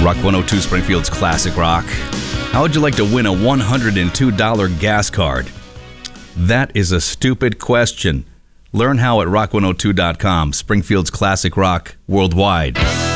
Rock 102 Springfield's Classic Rock. How would you like to win a $102 gas card? That is a stupid question. Learn how at rock102.com. Springfield's Classic Rock worldwide.